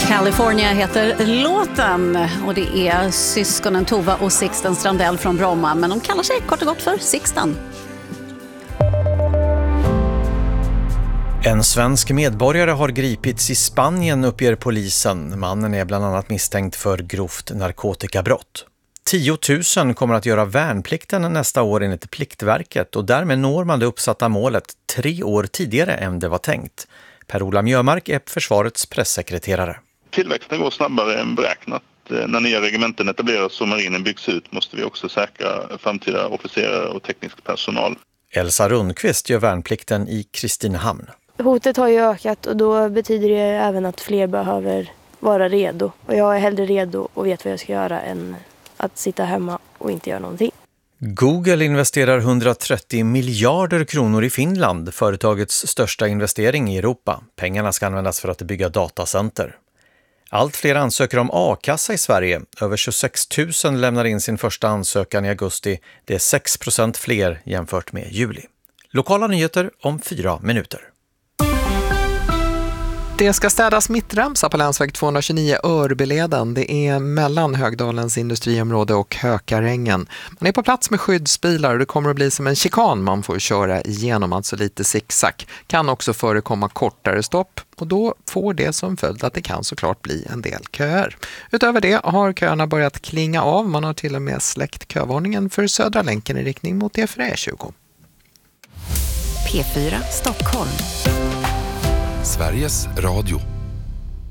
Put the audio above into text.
California heter låten och det är syskonen Tova och Sixten Strandell från Bromma, men de kallar sig kort och gott för Sixten. En svensk medborgare har gripits i Spanien, uppger polisen. Mannen är bland annat misstänkt för grovt narkotikabrott. 10 000 kommer att göra värnplikten nästa år enligt Pliktverket och därmed når man det uppsatta målet 3 år tidigare än det var tänkt. Per-Ola Mjömark är försvarets pressekreterare. Tillväxten går snabbare än beräknat. När nya regementen etableras och marinen byggs ut måste vi också säkra framtida officerare och teknisk personal. Elsa Rundqvist gör värnplikten i Kristinehamn. Hotet har ju ökat och då betyder det även att fler behöver vara redo. Och jag är hellre redo och vet vad jag ska göra än att sitta hemma och inte göra någonting. Google investerar 130 miljarder kronor i Finland, företagets största investering i Europa. Pengarna ska användas för att bygga datacenter. Allt fler ansöker om a-kassa i Sverige. Över 26 000 lämnar in sin första ansökan i augusti. Det är 6% fler jämfört med juli. Lokala nyheter om 4 minuter. Det ska städas mittremsa på länsväg 229 Örbyleden. Det är mellan Högdalens industriområde och Hökarängen. Man är på plats med skyddsbilar och det kommer att bli som en chikan man får köra igenom, alltså lite zigzag. Kan också förekomma kortare stopp och då får det som följd att det kan såklart bli en del köer. Utöver det har köerna börjat klinga av. Man har till och med släckt kövarningen för Södra länken i riktning mot E4E20. P4 Stockholm. Sveriges Radio.